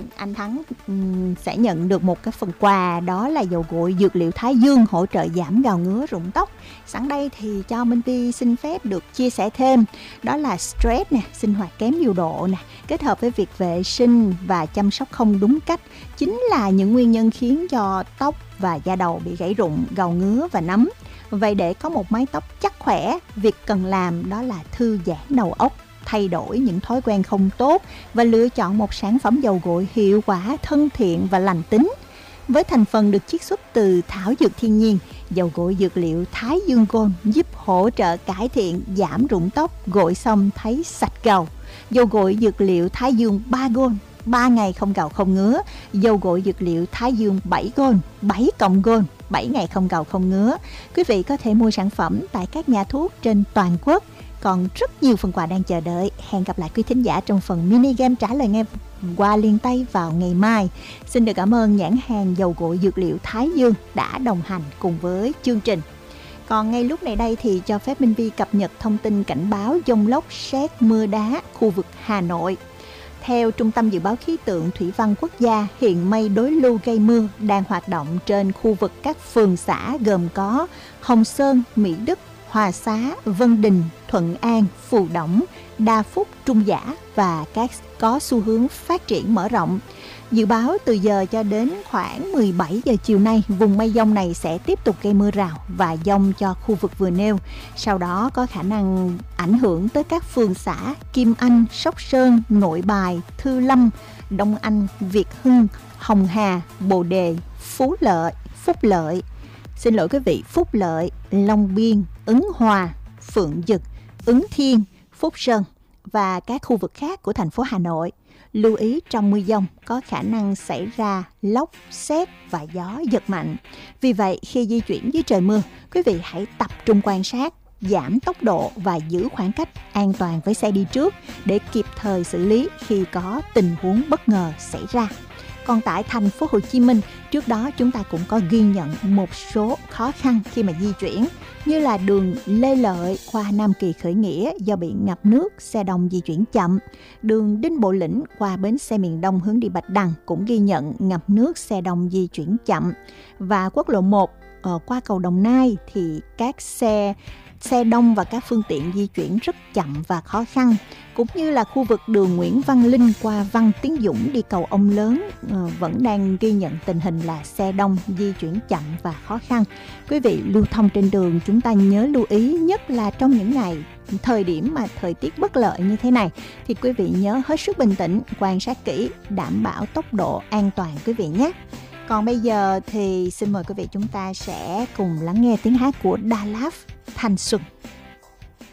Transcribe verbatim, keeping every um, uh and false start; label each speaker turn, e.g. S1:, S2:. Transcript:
S1: anh Thắng um, sẽ nhận được một cái phần quà, đó là dầu gội dược liệu Thái Dương hỗ trợ giảm gào ngứa rụng tóc. Sẵn đây thì cho Minh Vi xin phép được chia sẻ thêm, đó là stress nè, sinh hoạt kém điều độ nè, kết hợp với việc vệ sinh và chăm sóc không đúng cách chính là những nguyên nhân khiến cho tóc và da đầu bị gãy rụng, gào ngứa và nấm. Vậy để có một mái tóc chắc khỏe, việc cần làm đó là thư giãn đầu óc, thay đổi những thói quen không tốt và lựa chọn một sản phẩm dầu gội hiệu quả, thân thiện và lành tính. Với thành phần được chiết xuất từ thảo dược thiên nhiên, dầu gội dược liệu Thái Dương Gold giúp hỗ trợ cải thiện giảm rụng tóc, gội xong thấy sạch gầu. Dầu gội dược liệu Thái Dương ba Gold, ba ngày không gầu không ngứa. Dầu gội dược liệu Thái Dương bảy Gold, bảy cộng Gold, bảy ngày không gầu không ngứa. Quý vị có thể mua sản phẩm tại các nhà thuốc trên toàn quốc. Còn rất nhiều phần quà đang chờ đợi. Hẹn gặp lại quý thính giả trong phần mini game trả lời nghe qua liền tay vào ngày mai. Xin được cảm ơn nhãn hàng dầu gội dược liệu Thái Dương đã đồng hành cùng với chương trình. Còn ngay lúc này đây thì cho phép Minh Vi cập nhật thông tin cảnh báo dông lốc, sét, mưa đá khu vực Hà Nội. Theo Trung tâm Dự báo Khí tượng Thủy văn Quốc gia, hiện mây đối lưu gây mưa đang hoạt động trên khu vực các phường xã gồm có Hồng Sơn, Mỹ Đức, Hòa Xá, Vân Đình, Thuận An, Phù Đổng, Đa Phúc, Trung Giả và các có xu hướng phát triển mở rộng. Dự báo từ giờ cho đến khoảng mười bảy giờ chiều nay, vùng mây dông này sẽ tiếp tục gây mưa rào và dông cho khu vực vừa nêu. Sau đó có khả năng ảnh hưởng tới các phường xã Kim Anh, Sóc Sơn, Nội Bài, Thư Lâm, Đông Anh, Việt Hưng, Hồng Hà, Bồ Đề, Phú Lợi, Phúc Lợi. Xin lỗi quý vị, Phúc Lợi, Long Biên, Ứng Hòa, Phượng Dực, Ứng Thiên, Phúc Sơn và các khu vực khác của thành phố Hà Nội. Lưu ý trong mưa dông có khả năng xảy ra lốc, sét và gió giật mạnh. Vì vậy, khi di chuyển dưới trời mưa, quý vị hãy tập trung quan sát, giảm tốc độ và giữ khoảng cách an toàn với xe đi trước để kịp thời xử lý khi có tình huống bất ngờ xảy ra. Còn tại thành phố Hồ Chí Minh, trước đó chúng ta cũng có ghi nhận một số khó khăn khi mà di chuyển, như là đường Lê Lợi qua Nam Kỳ Khởi Nghĩa do bị ngập nước, xe đông di chuyển chậm. Đường Đinh Bộ Lĩnh qua bến xe miền Đông hướng đi Bạch Đằng cũng ghi nhận ngập nước, xe đông di chuyển chậm. Và quốc lộ một ở qua cầu Đồng Nai thì các xe xe đông và các phương tiện di chuyển rất chậm và khó khăn, cũng như là khu vực đường Nguyễn Văn Linh qua Văn Tiến Dũng đi cầu Ông Lớn uh, vẫn đang ghi nhận tình hình là xe đông di chuyển chậm và khó khăn. Quý vị lưu thông trên đường chúng ta nhớ lưu ý, nhất là trong những ngày thời điểm mà thời tiết bất lợi như thế này thì quý vị nhớ hết sức bình tĩnh, quan sát kỹ, đảm bảo tốc độ an toàn quý vị nhé. Còn bây giờ thì xin mời quý vị chúng ta sẽ cùng lắng nghe tiếng hát của Đà Lạt, Thanh Xuân.